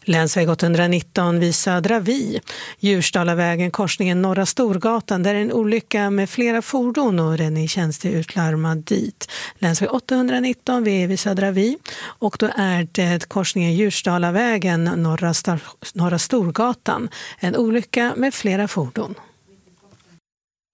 Länsväg 819 vid Södra Vi, Djursdalavägen, korsningen Norra Storgatan, där är en olycka med flera fordon och räddningstjänst är utlarmad dit. Länsväg 819 vid Södra Vi, och då är det korsningen Djursdalavägen, Norra Storgatan, en olycka med flera fordon.